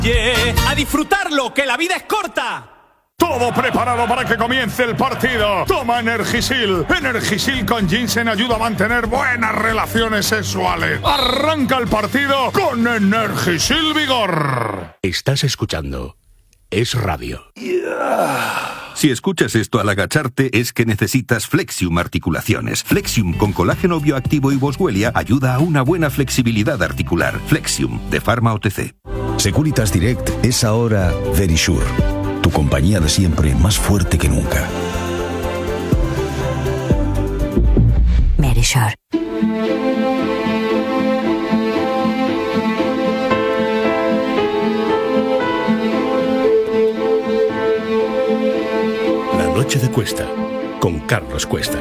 ¡A disfrutarlo, que la vida es corta! Todo preparado para que comience el partido. Toma Energisil. Energisil con ginseng ayuda a mantener buenas relaciones sexuales. Arranca el partido con Energisil Vigor. Estás escuchando Es Radio. Si escuchas esto al agacharte es que necesitas Flexium Articulaciones. Flexium con colágeno bioactivo y boswellia ayuda a una buena flexibilidad articular. Flexium de Pharma OTC. Securitas Direct es ahora Verisure. Tu compañía de siempre, más fuerte que nunca. Verisure. La noche de Cuesta, con Carlos Cuesta.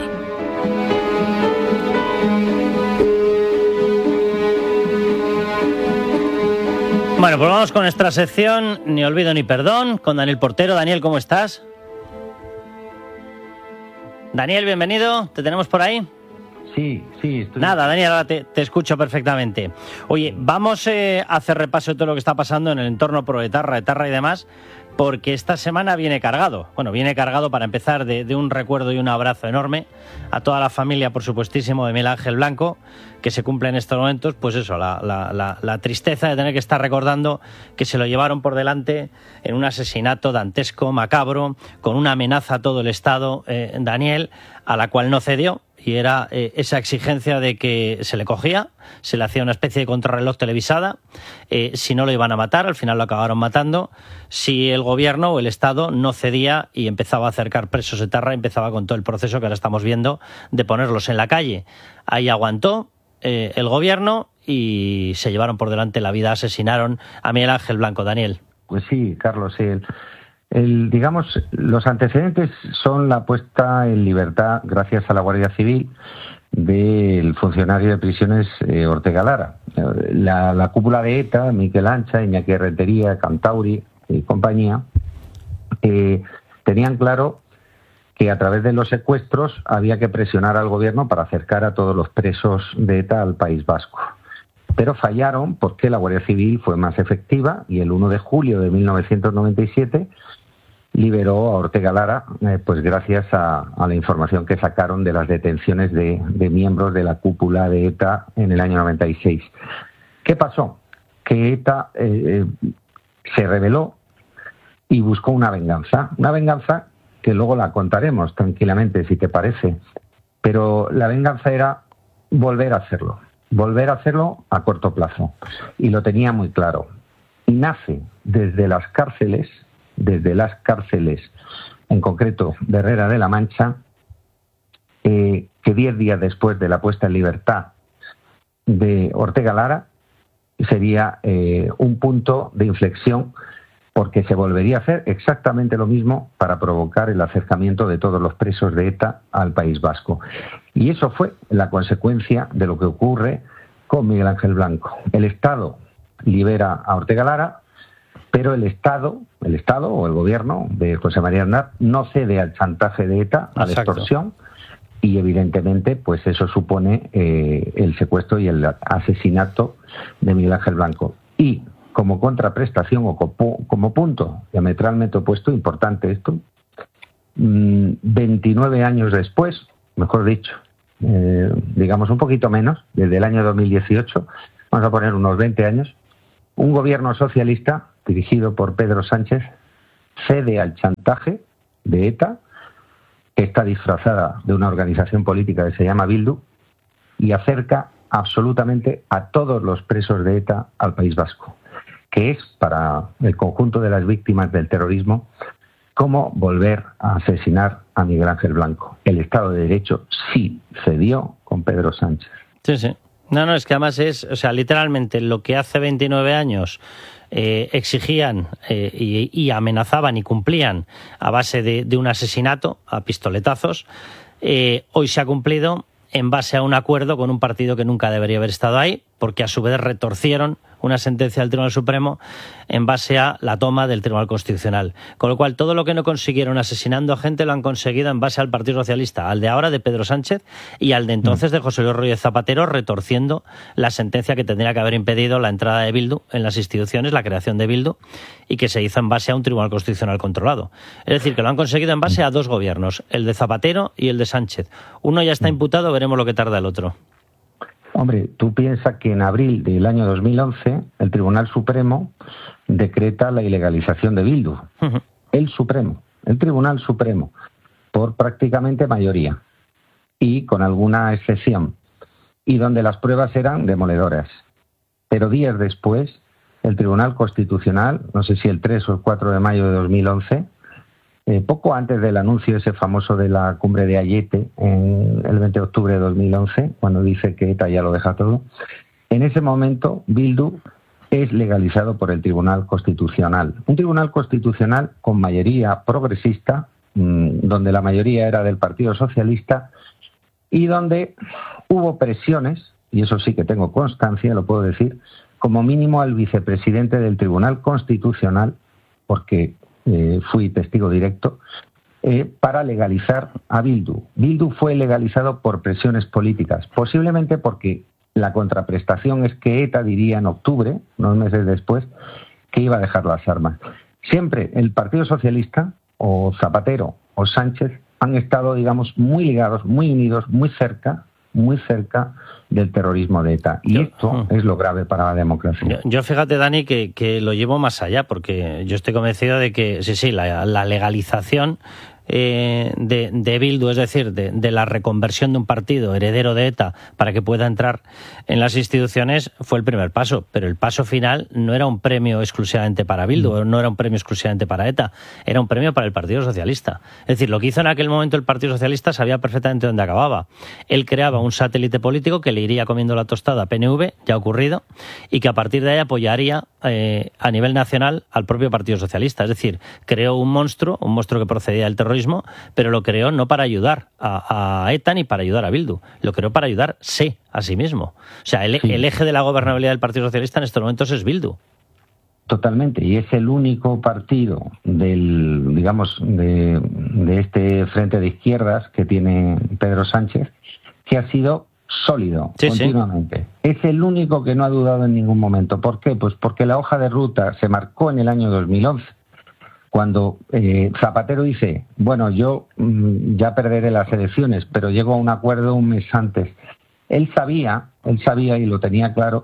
Bueno, pues vamos con nuestra sección Ni olvido ni perdón, con Daniel Portero. Daniel, ¿cómo estás? Daniel, bienvenido. ¿Te tenemos por ahí? Sí, estoy... Nada, Daniel, ahora te escucho perfectamente. Oye, vamos a hacer repaso de todo lo que está pasando en el entorno proetarra, etarra y demás, porque esta semana viene cargado. Bueno, viene cargado para empezar de un recuerdo y un abrazo enorme a toda la familia, por supuestísimo, de Miguel Ángel Blanco, que se cumple en estos momentos, pues eso, la tristeza de tener que estar recordando que se lo llevaron por delante en un asesinato dantesco, macabro, con una amenaza a todo el Estado, Daniel, a la cual no cedió. Y era esa exigencia de que se le cogía, se le hacía una especie de contrarreloj televisada, si no lo iban a matar, al final lo acabaron matando, si el gobierno o el Estado no cedía y empezaba a acercar presos etarra, empezaba con todo el proceso que ahora estamos viendo de ponerlos en la calle. Ahí aguantó el gobierno y se llevaron por delante la vida, asesinaron a Miguel Ángel Blanco. Daniel. Pues sí, Carlos, sí. Digamos, los antecedentes son la puesta en libertad, gracias a la Guardia Civil, del funcionario de prisiones Ortega Lara. La cúpula de ETA, Miquel Ancha, Iñaki Rentería, Cantauri y compañía, tenían claro que a través de los secuestros había que presionar al gobierno para acercar a todos los presos de ETA al País Vasco. Pero fallaron porque la Guardia Civil fue más efectiva y el 1 de julio de 1997 liberó a Ortega Lara, pues gracias a la información que sacaron de las detenciones de miembros de la cúpula de ETA en el año 96. ¿Qué pasó? Que ETA se rebeló y buscó una venganza que luego la contaremos tranquilamente, si te parece. Pero la venganza era volver a hacerlo a corto plazo. Y lo tenía muy claro. Y nace desde las cárceles, en concreto de Herrera de la Mancha, que 10 días después de la puesta en libertad de Ortega Lara sería un punto de inflexión, porque se volvería a hacer exactamente lo mismo para provocar el acercamiento de todos los presos de ETA al País Vasco. Y eso fue la consecuencia de lo que ocurre con Miguel Ángel Blanco. El Estado libera a Ortega Lara, pero el Estado o el gobierno de José María Aznar no cede al chantaje de ETA, a la extorsión, y evidentemente pues eso supone el secuestro y el asesinato de Miguel Ángel Blanco. Y como contraprestación o como punto diametralmente opuesto, importante esto, 29 años después, mejor dicho, digamos un poquito menos, desde el año 2018, vamos a poner unos 20 años, un gobierno socialista dirigido por Pedro Sánchez cede al chantaje de ETA, que está disfrazada de una organización política que se llama Bildu, y acerca absolutamente a todos los presos de ETA al País Vasco, que es para el conjunto de las víctimas del terrorismo como volver a asesinar a Miguel Ángel Blanco. El Estado de Derecho sí cedió con Pedro Sánchez. Sí. No, es que además es, o sea, literalmente lo que hace 29 años exigían y amenazaban y cumplían a base de un asesinato a pistoletazos, hoy se ha cumplido en base a un acuerdo con un partido que nunca debería haber estado ahí, porque a su vez retorcieron una sentencia del Tribunal Supremo en base a la toma del Tribunal Constitucional. Con lo cual, todo lo que no consiguieron asesinando a gente lo han conseguido en base al Partido Socialista, al de ahora de Pedro Sánchez y al de entonces de José Luis Rodríguez Zapatero, retorciendo la sentencia que tendría que haber impedido la entrada de Bildu en las instituciones, la creación de Bildu, y que se hizo en base a un Tribunal Constitucional controlado. Es decir, que lo han conseguido en base a dos gobiernos, el de Zapatero y el de Sánchez. Uno ya está imputado, veremos lo que tarda el otro. Hombre, tú piensas que en abril del año 2011 el Tribunal Supremo decreta la ilegalización de Bildu. El Tribunal Supremo, por prácticamente mayoría y con alguna excepción, y donde las pruebas eran demoledoras. Pero días después, el Tribunal Constitucional, no sé si el 3 o el 4 de mayo de 2011, poco antes del anuncio ese famoso de la cumbre de Ayete, en el 20 de octubre de 2011, cuando dice que ETA ya lo deja todo, en ese momento Bildu es legalizado por el Tribunal Constitucional. Un Tribunal Constitucional con mayoría progresista, donde la mayoría era del Partido Socialista, y donde hubo presiones, y eso sí que tengo constancia, lo puedo decir, como mínimo al vicepresidente del Tribunal Constitucional, porque fui testigo directo, para legalizar a Bildu. Bildu fue legalizado por presiones políticas, posiblemente porque la contraprestación es que ETA diría en octubre, unos meses después, que iba a dejar las armas. Siempre el Partido Socialista, o Zapatero, o Sánchez, han estado, digamos, muy ligados, muy unidos, muy cerca del terrorismo de ETA. Y esto es lo grave para la democracia. Yo fíjate, Dani, que lo llevo más allá, porque yo estoy convencido de que, sí, la legalización de Bildu, es decir, de la reconversión de un partido heredero de ETA para que pueda entrar en las instituciones, fue el primer paso, pero el paso final no era un premio exclusivamente para Bildu, no era un premio exclusivamente para ETA, era un premio para el Partido Socialista. Es decir, lo que hizo en aquel momento el Partido Socialista sabía perfectamente dónde acababa. Él creaba un satélite político que le iría comiendo la tostada a PNV, ya ha ocurrido, y que a partir de ahí apoyaría a nivel nacional al propio Partido Socialista. Es decir, creó un monstruo que procedía del terrorismo, pero lo creó no para ayudar a ETA ni para ayudar a Bildu, lo creó para ayudarse a sí mismo. O sea, el eje de la gobernabilidad del Partido Socialista en estos momentos es Bildu. Totalmente, y es el único partido de este frente de izquierdas que tiene Pedro Sánchez que ha sido sólido continuamente. Sí. Es el único que no ha dudado en ningún momento. ¿Por qué? Pues porque la hoja de ruta se marcó en el año 2011. Cuando Zapatero dice, bueno, yo ya perderé las elecciones, pero llego a un acuerdo un mes antes. Él sabía y lo tenía claro,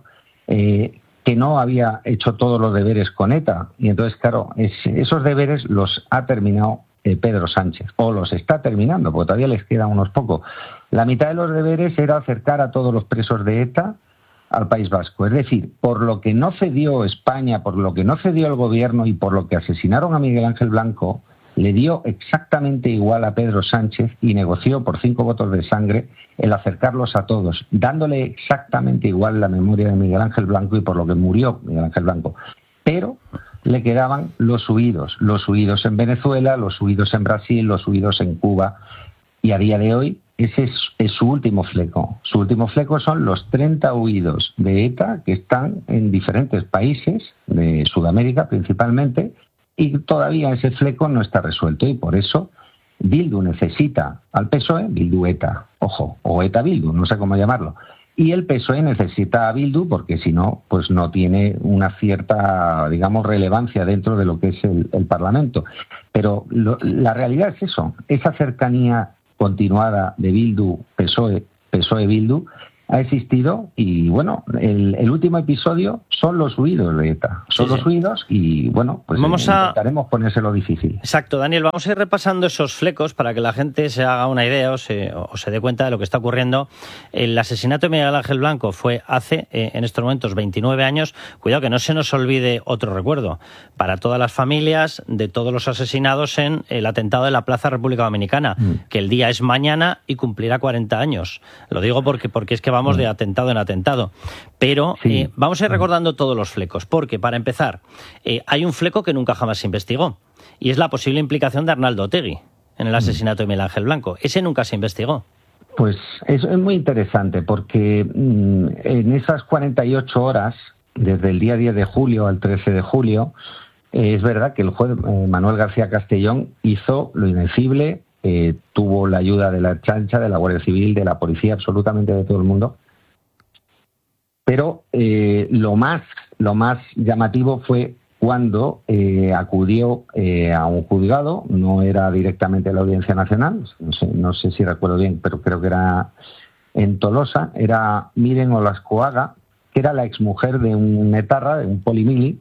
que no había hecho todos los deberes con ETA. Y entonces, claro, esos deberes los ha terminado Pedro Sánchez, o los está terminando, porque todavía les quedan unos pocos. La mitad de los deberes era acercar a todos los presos de ETA al País Vasco. Es decir, por lo que no cedió España, por lo que no cedió el gobierno y por lo que asesinaron a Miguel Ángel Blanco, le dio exactamente igual a Pedro Sánchez y negoció por 5 votos de sangre el acercarlos a todos, dándole exactamente igual la memoria de Miguel Ángel Blanco y por lo que murió Miguel Ángel Blanco. Pero le quedaban los huidos en Venezuela, los huidos en Brasil, los huidos en Cuba, y a día de hoy ese es su último fleco. Su último fleco son los 30 huidos de ETA que están en diferentes países, de Sudamérica principalmente, y todavía ese fleco no está resuelto, y por eso Bildu necesita al PSOE, Bildu-ETA, ojo, o ETA-Bildu, no sé cómo llamarlo, y el PSOE necesita a Bildu porque si no, pues no tiene una cierta, digamos, relevancia dentro de lo que es el Parlamento. Pero la realidad es eso, esa cercanía continuada de Bildu, PSOE-Bildu, ha existido, y bueno, el último episodio son los huidos de ETA. Son los huidos y bueno, pues intentaremos ponérselo difícil. Exacto, Daniel, vamos a ir repasando esos flecos para que la gente se haga una idea o se dé cuenta de lo que está ocurriendo. El asesinato de Miguel Ángel Blanco fue hace, en estos momentos, 29 años. Cuidado que no se nos olvide otro recuerdo para todas las familias de todos los asesinados en el atentado de la Plaza República Dominicana, que el día es mañana y cumplirá 40 años. Lo digo porque es que vamos de atentado en atentado. Pero vamos a ir recordando todos los flecos, porque, para empezar, hay un fleco que nunca jamás se investigó, y es la posible implicación de Arnaldo Otegi en el asesinato de Miguel Ángel Blanco. Ese nunca se investigó. Pues es muy interesante porque en esas 48 horas, desde el día 10 de julio al 13 de julio, es verdad que el juez Manuel García Castellón hizo lo invencible, tuvo la ayuda de la Ertzaintza, de la Guardia Civil, de la policía, absolutamente de todo el mundo. Pero lo más llamativo fue cuando acudió a un juzgado, no era directamente la Audiencia Nacional, no sé si recuerdo bien, pero creo que era en Tolosa, era Miren Olascoaga, que era la exmujer de un etarra, de un polimili,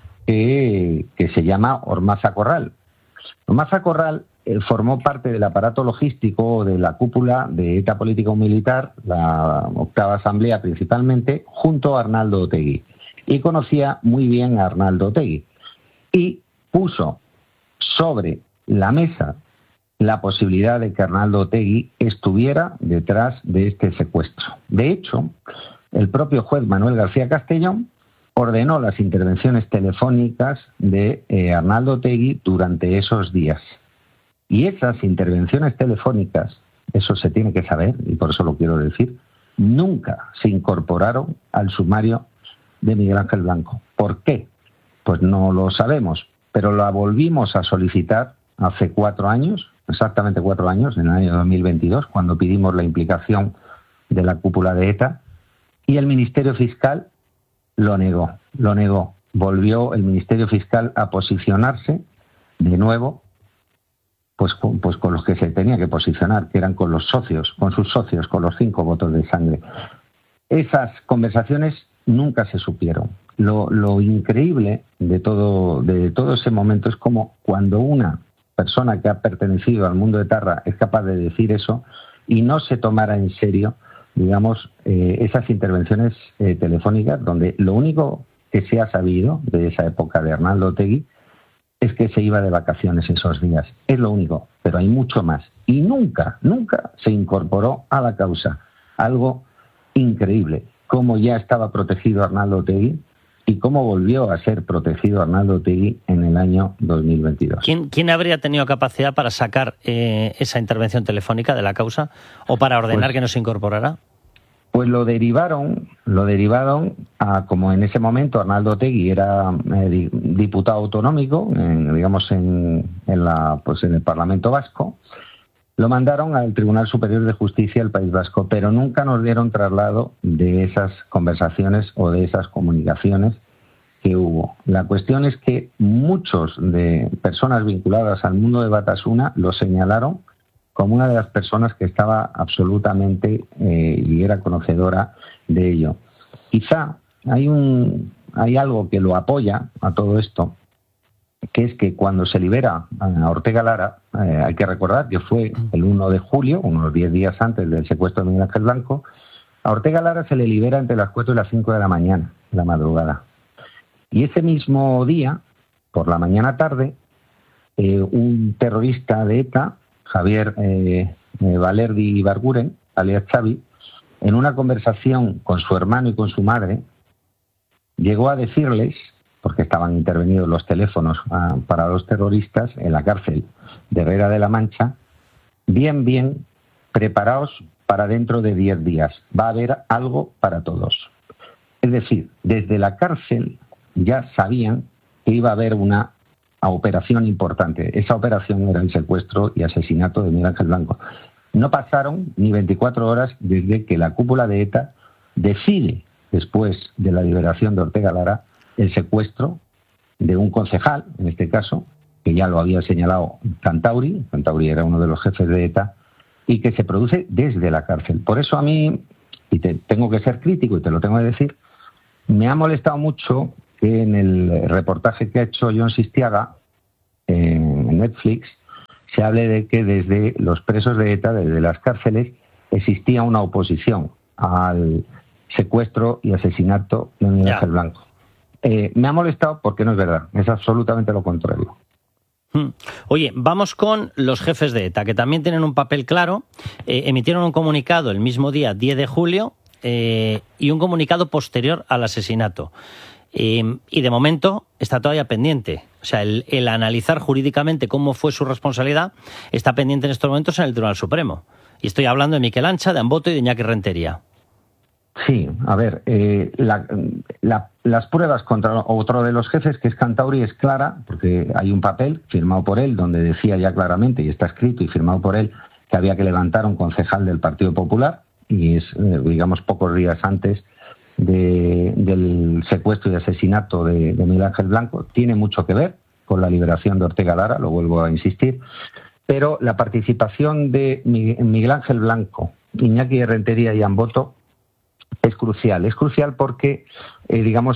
que se llama Ormaza Corral. Ormaza Corral formó parte del aparato logístico de la cúpula de ETA político-militar, la octava asamblea principalmente, junto a Arnaldo Otegi. Y conocía muy bien a Arnaldo Otegi. Y puso sobre la mesa la posibilidad de que Arnaldo Otegi estuviera detrás de este secuestro. De hecho, el propio juez Manuel García Castellón ordenó las intervenciones telefónicas de Arnaldo Otegi durante esos días. Y esas intervenciones telefónicas, eso se tiene que saber, y por eso lo quiero decir, nunca se incorporaron al sumario de Miguel Ángel Blanco. ¿Por qué? Pues no lo sabemos, pero la volvimos a solicitar hace 4 años, exactamente 4 años, en el año 2022, cuando pedimos la implicación de la cúpula de ETA, y el Ministerio Fiscal lo negó. Volvió el Ministerio Fiscal a posicionarse de nuevo pues con los que se tenía que posicionar, que eran con sus socios, con los 5 votos de sangre. Esas conversaciones nunca se supieron. Lo increíble de todo ese momento es como cuando una persona que ha pertenecido al mundo de etarra es capaz de decir eso y no se tomara en serio, digamos, esas intervenciones telefónicas, donde lo único que se ha sabido de esa época de Arnaldo Otegi es que se iba de vacaciones esos días. Es lo único, pero hay mucho más. Y nunca se incorporó a la causa. Algo increíble. Cómo ya estaba protegido Arnaldo Otegi y cómo volvió a ser protegido Arnaldo Otegi en el año 2022. ¿Quién habría tenido capacidad para sacar esa intervención telefónica de la causa o para ordenar que no se incorporara? Pues lo derivaron a, como en ese momento Arnaldo Otegi era diputado autonómico, digamos en el Parlamento Vasco, lo mandaron al Tribunal Superior de Justicia del País Vasco, pero nunca nos dieron traslado de esas conversaciones o de esas comunicaciones que hubo. La cuestión es que muchos de personas vinculadas al mundo de Batasuna lo señalaron como una de las personas que estaba absolutamente y era conocedora de ello. Quizá hay algo que lo apoya a todo esto, que es que cuando se libera a Ortega Lara, hay que recordar que fue el 1 de julio, unos 10 días antes del secuestro de Miguel Ángel Blanco, a Ortega Lara se le libera entre las 4 y las 5 de la mañana, la madrugada. Y ese mismo día, por la mañana tarde, un terrorista de ETA, Javier Valerdi Ibarguren, alias Xavi, en una conversación con su hermano y con su madre, llegó a decirles, porque estaban intervenidos los teléfonos para los terroristas en la cárcel de Herrera de la Mancha, bien, preparaos para dentro de 10 días, va a haber algo para todos. Es decir, desde la cárcel ya sabían que iba a haber una operación importante. Esa operación era el secuestro y asesinato de Miguel Ángel Blanco. No pasaron ni 24 horas desde que la cúpula de ETA decide, después de la liberación de Ortega Lara, el secuestro de un concejal, en este caso, que ya lo había señalado Cantauri era uno de los jefes de ETA, y que se produce desde la cárcel. Por eso a mí, y tengo que ser crítico y te lo tengo que decir, me ha molestado mucho que en el reportaje que ha hecho Jon Sistiaga en Netflix se hable de que desde los presos de ETA, desde las cárceles, existía una oposición al secuestro y asesinato de Miguel Ángel Blanco. Me ha molestado porque no es verdad, es absolutamente lo contrario. Oye, vamos con los jefes de ETA, que también tienen un papel claro. Emitieron un comunicado el mismo día, 10 de julio, y un comunicado posterior al asesinato. Y de momento está todavía pendiente. O sea, el analizar jurídicamente cómo fue su responsabilidad está pendiente en estos momentos en el Tribunal Supremo. Y estoy hablando de Miquel Ancha, de Amboto y de Iñaki Rentería. Sí, a ver, las pruebas contra otro de los jefes, que es Cantauri, es clara, porque hay un papel firmado por él donde decía ya claramente, y está escrito y firmado por él, que había que levantar un concejal del Partido Popular, y es, digamos, pocos días antes del secuestro y asesinato de Miguel Ángel Blanco. Tiene mucho que ver con la liberación de Ortega Lara, lo vuelvo a insistir, pero la participación de Miguel Ángel Blanco, Iñaki Rentería y Amboto es crucial porque, digamos,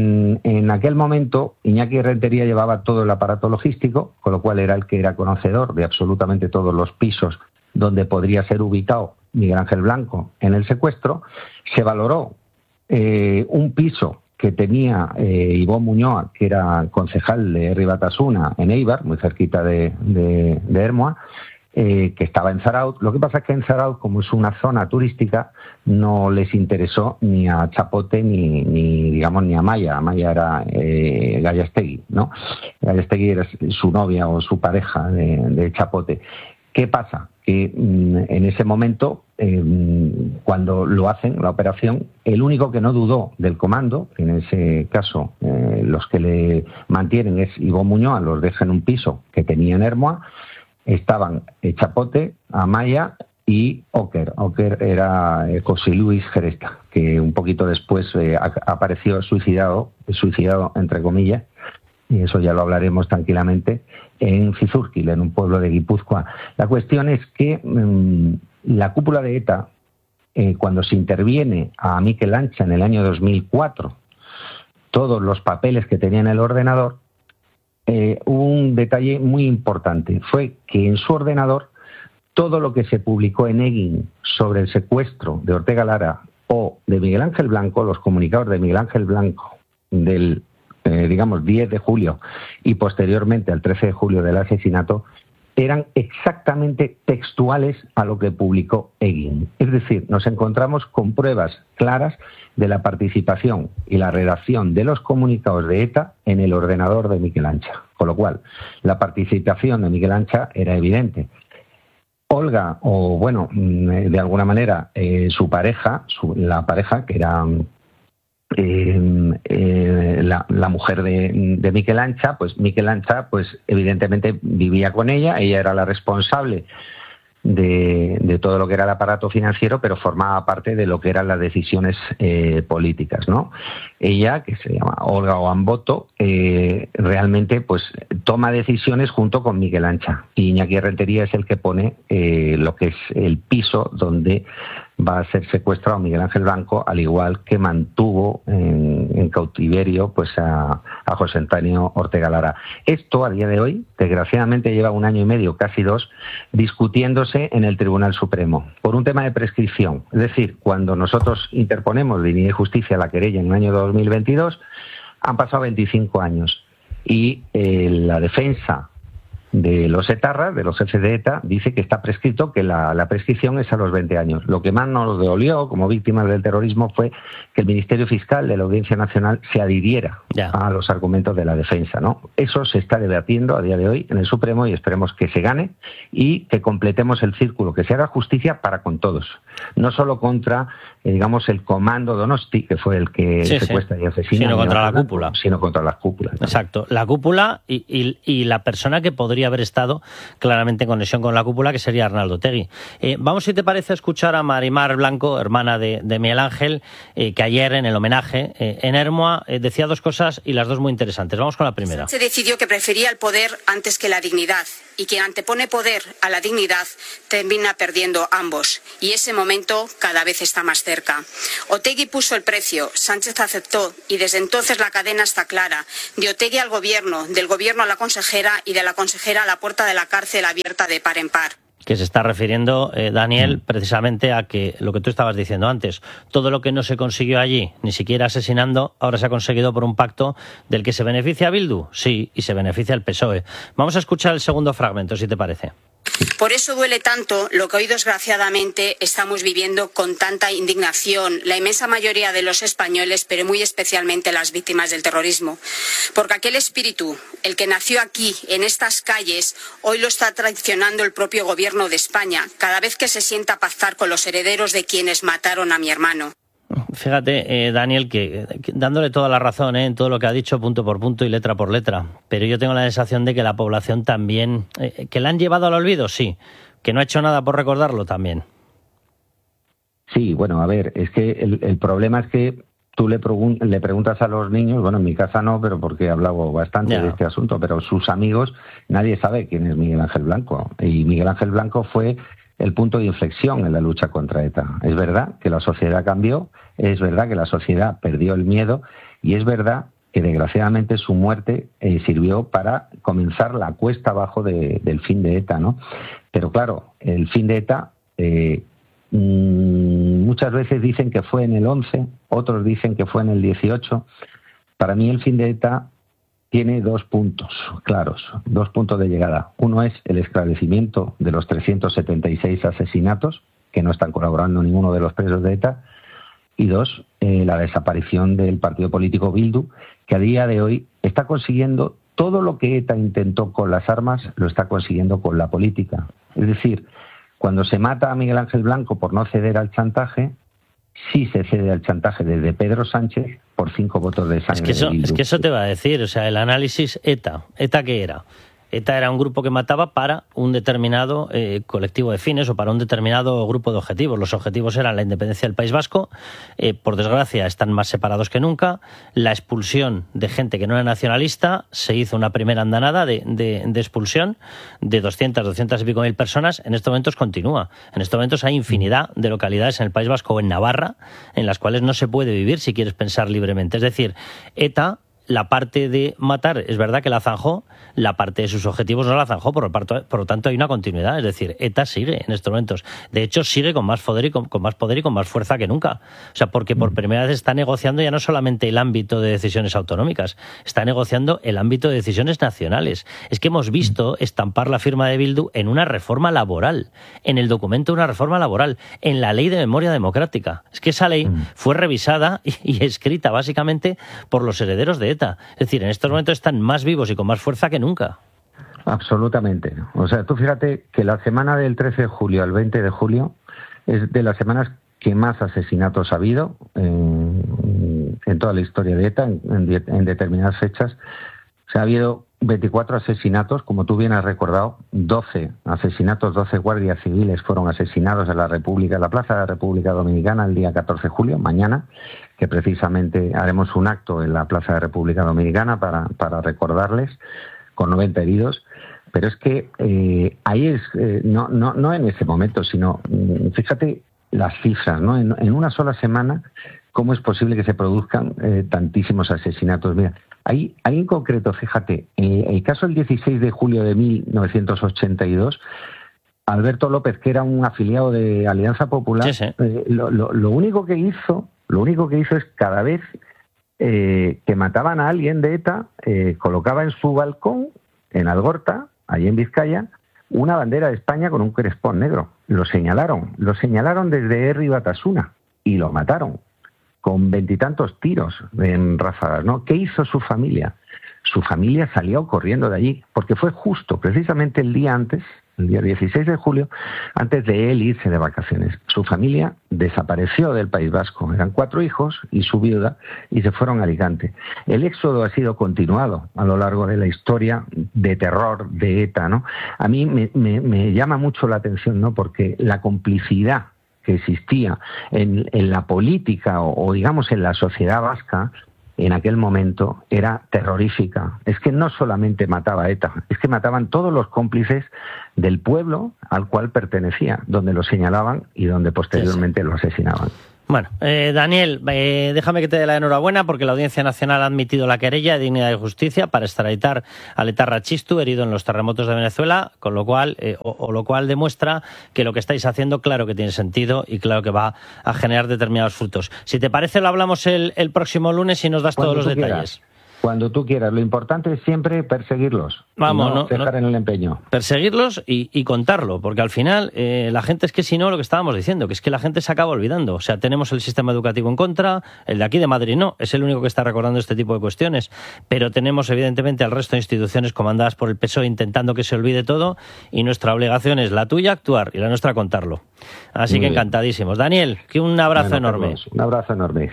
en aquel momento Iñaki Rentería llevaba todo el aparato logístico, con lo cual era el que era conocedor de absolutamente todos los pisos donde podría ser ubicado Miguel Ángel Blanco en el secuestro. Se valoró un piso que tenía Ivón Muñoa, que era concejal de Herri Batasuna en Eibar, muy cerquita de Ermua, que estaba en Zarauz. Lo que pasa es que en Zarauz, como es una zona turística, no les interesó ni a Chapote ni a Maya. Maya era Gallastegui, ¿no? Gallastegui era su novia o su pareja de Chapote. ¿Qué pasa? Que en ese momento, cuando lo hacen, la operación, el único que no dudó del comando, en ese caso los que le mantienen es Ivón Muñoa, los deja en un piso que tenía en Ermua. Estaban Chapote, Amaya y Oker. Oker era José Luis Geresta, que un poquito después apareció suicidado entre comillas, y eso ya lo hablaremos tranquilamente, en Cizurkil, en un pueblo de Guipúzcoa. La cuestión es que la cúpula de ETA, cuando se interviene a Miquel Ancha en el año 2004, todos los papeles que tenía en el ordenador, hubo un detalle muy importante, fue que en su ordenador todo lo que se publicó en Egin sobre el secuestro de Ortega Lara o de Miguel Ángel Blanco, los comunicados de Miguel Ángel Blanco del 10 de julio y posteriormente al 13 de julio del asesinato, eran exactamente textuales a lo que publicó Egin. Es decir, nos encontramos con pruebas claras de la participación y la redacción de los comunicados de ETA en el ordenador de Miquel Ancha. Con lo cual, la participación de Miquel Ancha era evidente. Olga, o bueno, de alguna manera, su pareja, la pareja que era la mujer de Miquel Ancha, pues Miquel Ancha, pues evidentemente vivía con ella era la responsable de todo lo que era el aparato financiero, pero formaba parte de lo que eran las decisiones políticas, ¿no? Ella, que se llama Olga Amboto, realmente pues toma decisiones junto con Miquel Ancha, y Iñaki Rentería es el que pone lo que es el piso donde va a ser secuestrado Miguel Ángel Blanco, al igual que mantuvo en cautiverio pues a José Antonio Ortega Lara. Esto, a día de hoy, desgraciadamente lleva 1 año y medio, casi 2, discutiéndose en el Tribunal Supremo por un tema de prescripción. Es decir, cuando nosotros interponemos de Dignidad y Justicia la querella en el año 2022, han pasado 25 años y la defensa de los etarras, de los jefes de ETA, dice que está prescrito, que la prescripción es a los 20 años. Lo que más nos dolió como víctimas del terrorismo fue que el Ministerio Fiscal de la Audiencia Nacional se adhiriera a los argumentos de la defensa, ¿no? Eso se está debatiendo a día de hoy en el Supremo y esperemos que se gane y que completemos el círculo, que se haga justicia para con todos, no solo contra, digamos, el comando Donosti, que fue el que secuestra y asesina, sino contra la cúpula. Sino contra las cúpulas. Exacto, la cúpula y la persona que podría haber estado claramente en conexión con la cúpula, que sería Arnaldo Otegi. Vamos, si te parece, a escuchar a Marimar Blanco, hermana de Miguel Ángel, que ayer en el homenaje en Ermua decía 2 cosas y las 2 muy interesantes. Vamos con la primera. Se decidió que prefería el poder antes que la dignidad, y quien antepone poder a la dignidad termina perdiendo ambos, y ese momento cada vez está más cerca. Otegi puso el precio, Sánchez aceptó, y desde entonces la cadena está clara: de Otegi al gobierno, del gobierno a la consejera y de la consejera a la puerta de la cárcel abierta de par en par. Que se está refiriendo, Daniel, precisamente a que lo que tú estabas diciendo antes, todo lo que no se consiguió allí, ni siquiera asesinando, ahora se ha conseguido por un pacto del que se beneficia Bildu, sí, y se beneficia el PSOE. Vamos a escuchar el segundo fragmento, si te parece. Por eso duele tanto lo que hoy desgraciadamente estamos viviendo con tanta indignación la inmensa mayoría de los españoles, pero muy especialmente las víctimas del terrorismo. Porque aquel espíritu, el que nació aquí, en estas calles, hoy lo está traicionando el propio gobierno de España, cada vez que se sienta a pactar con los herederos de quienes mataron a mi hermano. Fíjate, Daniel, que dándole toda la razón en todo lo que ha dicho, punto por punto y letra por letra, pero yo tengo la sensación de que la población también, que la han llevado al olvido, sí, que no ha hecho nada por recordarlo también. Sí, bueno, a ver, es que el problema es que tú le preguntas a los niños, bueno, en mi casa no, pero porque he hablado bastante de este asunto, pero sus amigos, nadie sabe quién es Miguel Ángel Blanco, y Miguel Ángel Blanco fue el punto de inflexión en la lucha contra ETA. Es verdad que la sociedad cambió, es verdad que la sociedad perdió el miedo y es verdad que desgraciadamente su muerte sirvió para comenzar la cuesta abajo del fin de ETA, ¿no? Pero claro, el fin de ETA muchas veces dicen que fue en el 11, otros dicen que fue en el 18. Para mí el fin de ETA tiene dos puntos claros, dos puntos de llegada. Uno es el esclarecimiento de los 376 asesinatos, que no están colaborando ninguno de los presos de ETA, y dos, la desaparición del partido político Bildu, que a día de hoy está consiguiendo todo lo que ETA intentó con las armas, lo está consiguiendo con la política. Es decir, cuando se mata a Miguel Ángel Blanco por no ceder al chantaje, sí se cede al chantaje desde Pedro Sánchez por 5 votos de sangre. Es que eso te va a decir, o sea, el análisis ETA. ¿ETA qué era? ETA era un grupo que mataba para un determinado colectivo de fines o para un determinado grupo de objetivos. Los objetivos eran la independencia del País Vasco, por desgracia están más separados que nunca, la expulsión de gente que no era nacionalista, se hizo una primera andanada de expulsión de 200 y pico mil personas, en estos momentos continúa. En estos momentos hay infinidad de localidades en el País Vasco o en Navarra en las cuales no se puede vivir si quieres pensar libremente. Es decir, ETA, la parte de matar, es verdad que la zanjó, la parte de sus objetivos no la zanjó, por lo tanto hay una continuidad, es decir, ETA sigue en estos momentos. De hecho, sigue con más poder y con más fuerza que nunca. O sea, porque por primera vez está negociando ya no solamente el ámbito de decisiones autonómicas, está negociando el ámbito de decisiones nacionales. Es que hemos visto estampar la firma de Bildu en una reforma laboral, en el documento de una reforma laboral, en la ley de memoria democrática. Es que esa ley fue revisada y escrita básicamente por los herederos de ETA. Es decir, en estos momentos están más vivos y con más fuerza que nunca. Absolutamente. O sea, tú fíjate que la semana del 13 de julio al 20 de julio es de las semanas que más asesinatos ha habido en toda la historia de ETA, en determinadas fechas. O sea, ha habido 24 asesinatos, como tú bien has recordado, 12 asesinatos, 12 guardias civiles fueron asesinados en la Plaza de la República Dominicana el día 14 de julio, mañana, que precisamente haremos un acto en la Plaza de la República Dominicana para recordarles, con 90 heridos. Pero es que ahí es, no en ese momento, sino, fíjate las cifras, ¿no? En una sola semana, ¿cómo es posible que se produzcan tantísimos asesinatos? Mira, ahí en concreto, fíjate, el caso del 16 de julio de 1982, Alberto López, que era un afiliado de Alianza Popular, sí. Lo único que hizo es cada vez que mataban a alguien de ETA, colocaba en su balcón, en Algorta, allí en Vizcaya, una bandera de España con un crespón negro. Lo señalaron desde Herri Batasuna y lo mataron con 20 y tantos tiros en ráfagas, ¿no? ¿Qué hizo su familia? Su familia salió corriendo de allí, porque fue justo, precisamente el día antes, el día 16 de julio, antes de él irse de vacaciones. Su familia desapareció del País Vasco. Eran 4 hijos y su viuda, y se fueron a Alicante. El éxodo ha sido continuado a lo largo de la historia de terror de ETA, ¿no? A mí me llama mucho la atención, ¿no? Porque la complicidad que existía en la política o digamos en la sociedad vasca en aquel momento era terrorífica. Es que no solamente mataba ETA, es que mataban todos los cómplices del pueblo al cual pertenecía, donde lo señalaban y donde posteriormente lo asesinaban. Bueno, Daniel, déjame que te dé la enhorabuena porque la Audiencia Nacional ha admitido la querella de Dignidad y Justicia para extraditar a Letarra Txistu, herido en los terremotos de Venezuela, con lo cual, lo cual demuestra que lo que estáis haciendo, claro que tiene sentido y claro que va a generar determinados frutos. Si te parece, lo hablamos el próximo lunes y nos das todos los detalles. Cuando tú quieras. Lo importante es siempre perseguirlos. Vamos, no dejar en el empeño. Perseguirlos y contarlo, porque al final la gente es que si no, lo que estábamos diciendo, que es que la gente se acaba olvidando. O sea, tenemos el sistema educativo en contra, el de aquí de Madrid no, es el único que está recordando este tipo de cuestiones, pero tenemos evidentemente al resto de instituciones comandadas por el PSOE intentando que se olvide todo, y nuestra obligación es la tuya actuar y la nuestra contarlo. Así Muy que bien. encantadísimos. Daniel, que un abrazo enorme. Carlos, un abrazo enorme.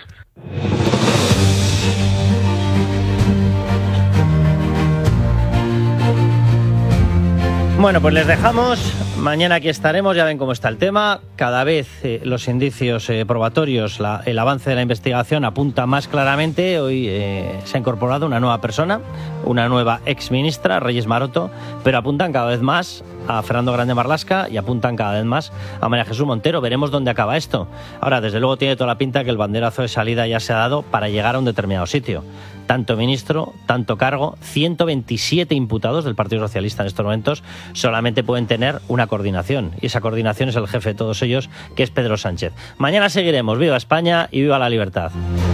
Bueno, pues les dejamos. Mañana aquí estaremos, ya ven cómo está el tema. Cada vez los indicios probatorios, el avance de la investigación apunta más claramente. Hoy se ha incorporado una nueva persona, una nueva exministra, Reyes Maroto, pero apuntan cada vez más a Fernando Grande Marlaska y apuntan cada vez más a María Jesús Montero. Veremos dónde acaba esto. Ahora, desde luego tiene toda la pinta que el banderazo de salida ya se ha dado para llegar a un determinado sitio. Tanto ministro, tanto cargo, 127 imputados del Partido Socialista en estos momentos solamente pueden tener una coordinación, y esa coordinación es el jefe de todos ellos, que es Pedro Sánchez. Mañana seguiremos. ¡Viva España y viva la libertad!